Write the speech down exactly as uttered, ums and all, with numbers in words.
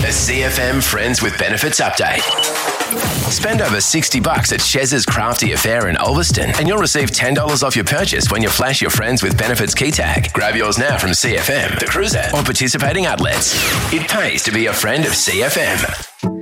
A C F M Friends with Benefits update. Spend over sixty bucks at Chez's Crafty Affair in Ulverston and you'll receive ten dollars off your purchase when you flash your Friends with Benefits key tag. Grab yours now from C F M, The Cruiser, or participating outlets. It pays to be a friend of C F M.